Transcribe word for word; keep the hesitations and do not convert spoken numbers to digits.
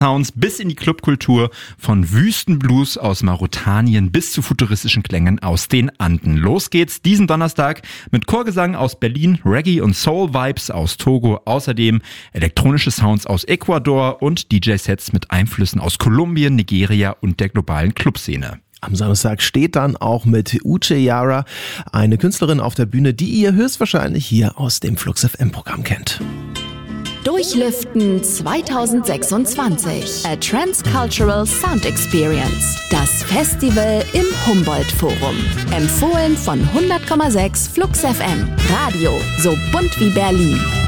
Sounds bis in die Clubkultur, von Wüstenblues aus Mauretanien bis zu futuristischen Klängen aus den Anden. Los geht's diesen Donnerstag mit Chorgesang aus Berlin, Reggae und Soul Vibes aus Togo, außerdem elektronische Sounds aus Ecuador und D J-Sets mit Einflüssen aus Kolumbien, Nigeria und der globalen Clubszene. Am Samstag steht dann auch mit Uche Yara eine Künstlerin auf der Bühne, die ihr höchstwahrscheinlich hier aus dem Flux F M-Programm kennt. Durchlüften zwanzig sechsundzwanzig. A Transcultural Sound Experience. Das Festival im Humboldt-Forum. Empfohlen von hundert Komma sechs Flux F M. Radio so bunt wie Berlin.